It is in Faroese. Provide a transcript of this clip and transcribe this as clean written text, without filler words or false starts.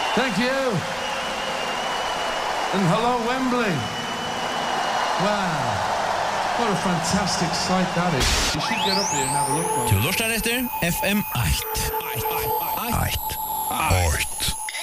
Thank you. And hello, Wembley. Wow. What a fantastic sight that is. You should get up here and have a look. Du lustar efter FM 8.